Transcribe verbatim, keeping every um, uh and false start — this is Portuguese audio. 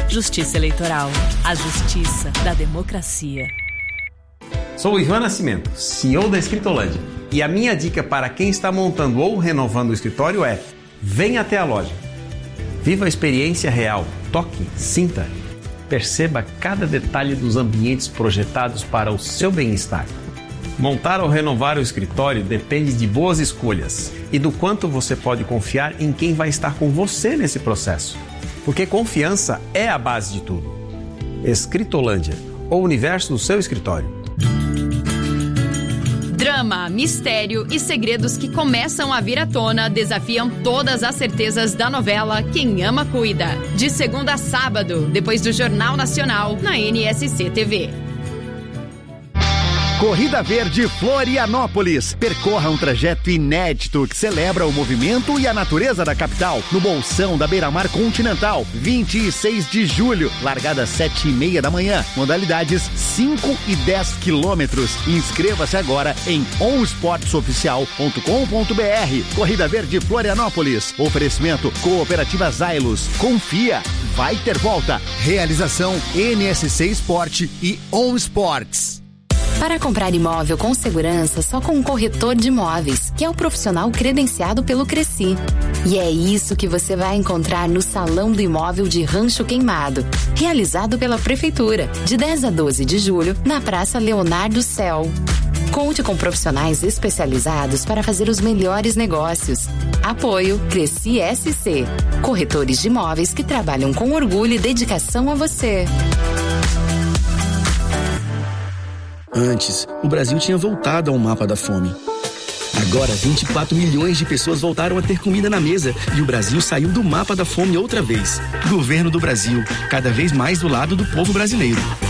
Justiça Eleitoral. A justiça da democracia. Sou o Ivan Nascimento, C E O da Escritolândia. E a minha dica para quem está montando ou renovando o escritório é: venha até a loja. Viva a experiência real. Toque, sinta. Perceba cada detalhe dos ambientes projetados para o seu bem-estar. Montar ou renovar o escritório depende de boas escolhas e do quanto você pode confiar em quem vai estar com você nesse processo. Porque confiança é a base de tudo. Escritolândia, o universo do seu escritório. Drama, mistério e segredos que começam a vir à tona desafiam todas as certezas da novela Quem Ama Cuida. De segunda a sábado, depois do Jornal Nacional, na N S C T V. Corrida Verde Florianópolis. Percorra um trajeto inédito que celebra o movimento e a natureza da capital, no Bolsão da Beira-Mar Continental, vinte e seis de julho, largada às sete e meia da manhã, modalidades cinco e dez quilômetros. Inscreva-se agora em on sports oficial ponto com ponto b r. Corrida Verde Florianópolis. Oferecimento Cooperativa Zailos. Confia, vai ter volta. Realização N S C Esporte e On Sports. Para comprar imóvel com segurança, só com um corretor de imóveis, que é o profissional credenciado pelo Cresci. E é isso que você vai encontrar no Salão do Imóvel de Rancho Queimado, realizado pela Prefeitura, de dez a doze de julho, na Praça Leonardo Cel. Conte com profissionais especializados para fazer os melhores negócios. Apoio Cresci S C. Corretores de imóveis que trabalham com orgulho e dedicação a você. Antes, o Brasil tinha voltado ao mapa da fome. Agora, vinte e quatro milhões de pessoas voltaram a ter comida na mesa e o Brasil saiu do mapa da fome outra vez. Governo do Brasil, cada vez mais do lado do povo brasileiro.